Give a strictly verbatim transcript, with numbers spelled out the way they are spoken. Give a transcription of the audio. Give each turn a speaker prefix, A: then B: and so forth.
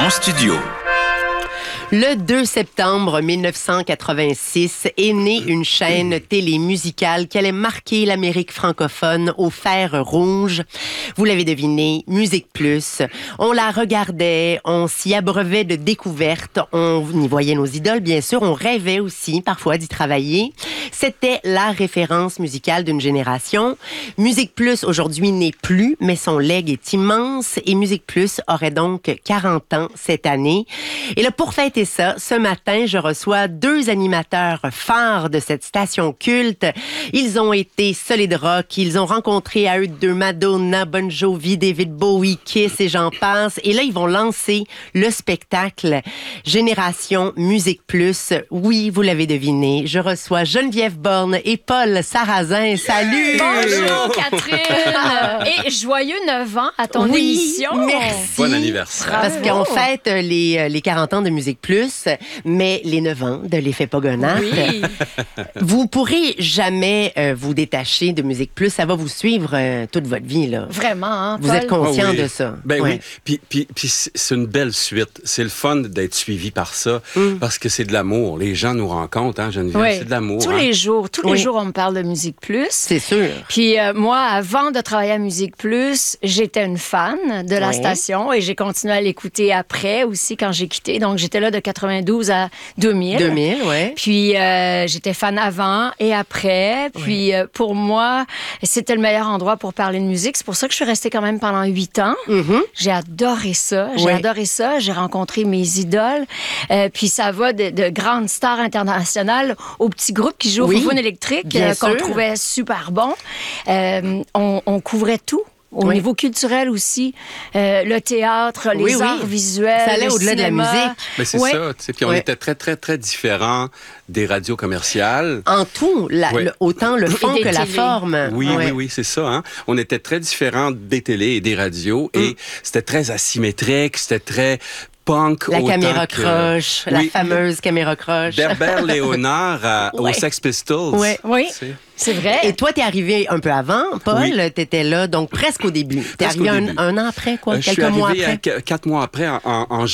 A: En studio.
B: Le deux septembre mille neuf cent quatre-vingt-six est née une chaîne télémusicale qui allait marquer l'Amérique francophone au fer rouge. Vous l'avez deviné, Musique Plus. On la regardait, on s'y abreuvait de découvertes, on y voyait nos idoles, bien sûr, on rêvait aussi parfois d'y travailler. C'était la référence musicale d'une génération. Musique Plus, aujourd'hui, n'est plus, mais son legs est immense et Musique Plus aurait donc quarante ans cette année. Et là, pour fêter ça, ce matin, je reçois deux animateurs phares de cette station culte. Ils ont été Solid Rock, ils ont rencontré à eux deux Madonna, Bon Jovi, David Bowie, Kiss et j'en passe. Et là, ils vont lancer le spectacle Génération Musique Plus. Oui, vous l'avez deviné, je reçois Geneviève Borne et Paul Sarrazin. Salut!
C: Bonjour Catherine! Et joyeux neuf ans à ton
B: oui,
C: émission.
B: Merci.
D: Bon anniversaire.
B: Parce qu'on fête les, les quarante ans de Musique Plus, mais les neuf ans de l'effet Pogonac.
C: Oui.
B: Vous pourrez jamais euh, vous détacher de Musique Plus. Ça va vous suivre euh, toute votre vie, là.
C: Vraiment, hein,
B: Vous
C: Paul?
B: êtes conscient
D: Ah oui.
B: de ça.
D: Ben
B: Ouais.
D: oui. Puis, puis, puis c'est une belle suite. C'est le fun d'être suivi par ça
B: Mm.
D: parce que c'est de l'amour. Les gens nous rencontrent, hein, Geneviève?
C: Oui.
D: C'est de l'amour.
C: Tous
D: hein?
C: les jours, tous
B: Oui.
C: les jours, on me parle de Musique Plus.
B: C'est sûr.
C: Puis euh, moi, avant de travailler à Musique Plus, j'étais une fan de la
B: Ouais.
C: station et j'ai continué à l'écouter après aussi quand j'ai quitté. Donc, j'étais là de quatre-vingt-douze à deux mille.
B: deux mille, ouais.
C: Puis euh, j'étais fan avant et après. Puis euh, pour moi, c'était le meilleur endroit pour parler de musique. C'est pour ça que je suis restée quand même pendant huit ans.
B: Mhm.
C: J'ai adoré ça. J'ai
B: Oui.
C: adoré ça. J'ai rencontré mes idoles. Euh, puis ça va de, de grandes stars internationales aux petits groupes qui jouent
B: Oui,
C: au Foufoune électrique
B: bien
C: euh, qu'on
B: sûr.
C: trouvait super bon. Euh, on, on couvrait tout. Au
B: Oui.
C: niveau culturel aussi, euh, le théâtre, les
B: Oui, oui.
C: arts visuels,
B: Ça allait
C: le
B: au-delà de la
C: cinéma.
B: musique.
D: Mais c'est
C: Ouais.
D: ça, tu sais. Puis on
B: Ouais.
D: était très, très, très différents des radios commerciales.
B: En tout, la-
D: Ouais.
B: le- autant le fond
C: des
B: que la
C: télés.
B: forme.
D: Oui,
B: Ouais.
D: oui, oui, c'est ça. Hein? On était très différents des télés et des radios et c'était très asymétrique, c'était très punk.
B: La
D: autant
B: caméra
D: que-
B: croche, la
D: Oui.
B: fameuse caméra croche.
D: Berbère Léonard à-
B: Ouais.
D: aux Sex Pistols.
B: Ouais.
C: Oui,
D: Tu sais.
C: c'est vrai.
B: Et toi, t'es arrivé un peu avant, Paul.
D: Oui.
B: T'étais là, donc presque au début. T'es
D: Presque
B: arrivé
D: au
B: un,
D: début.
B: un an après, quoi?
D: Euh, je
B: Quelques
D: suis
B: mois
D: arrivé
B: après?
D: à qu- quatre mois après, en, en